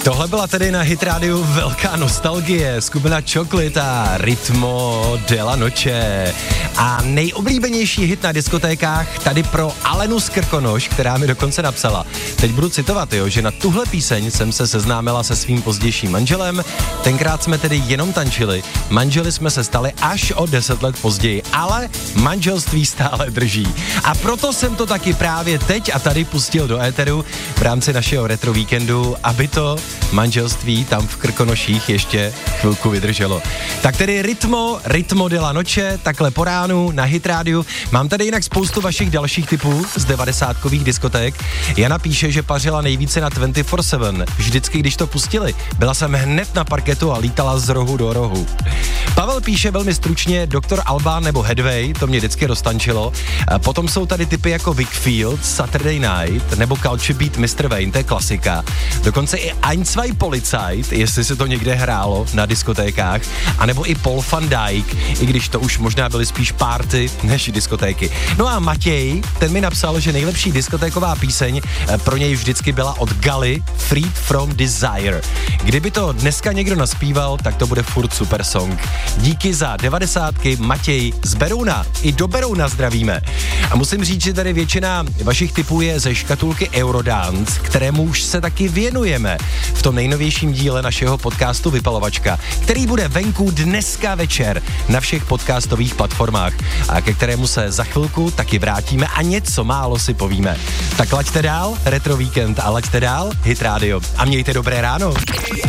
Tohle byla tedy na Hit Radio velká nostalgie, skupina Chocolate a Ritmo della Noche. A nejoblíbenější hit na diskotékách tady pro Alenu z Krkonoš, která mi dokonce napsala. Teď budu citovat, že na tuhle píseň jsem se seznámila se svým pozdějším manželem, tenkrát jsme tedy jenom tančili, manželi jsme se stali až o 10 let později, ale manželství stále drží. A proto jsem to taky právě teď a tady pustil do éteru v rámci našeho retro víkendu, aby to manželství tam v Krkonoších ještě chvilku vydrželo. Tak tedy Ritmo della Noche, takhle po ránu na Hit Radio. Mám tady jinak spoustu vašich dalších typů z 90kových diskoték. Jana píše, že pařila nejvíce na 24/7. Vždycky, když to pustili, byla jsem hned na parketu a lítala z rohu do rohu. Pavel píše velmi stručně Dr. Alban nebo Headway, to mě vždycky roztančilo. Potom jsou tady typy jako Wickfield, Saturday Night nebo Culture Beat Mr. Wayne, to je klasika. Dokonce i Ein, zwei Polizeit, jestli se to někde hrálo na diskotékách, anebo i Paul van Dyk, i když to už možná byly spíš party než diskotéky. No a Matěj, ten mi napsal, že nejlepší diskotéková píseň pro něj vždycky byla od Gali, Freed from Desire. Kdyby to dneska někdo naspíval, tak to bude furt super song. Díky za 90ky, Matěj z Berouna. I do Berouna zdravíme. A musím říct, že tady většina vašich tipů je ze škatulky Eurodance, kterému už se taky věnujeme v tom nejnovějším díle našeho podcastu Vypalovačka, který bude venku dneska večer na všech podcastových platformách a ke kterému se za chvilku taky vrátíme a něco málo si povíme. Tak laďte dál, Retro Víkend a laďte dál Hit Radio a mějte dobré ráno.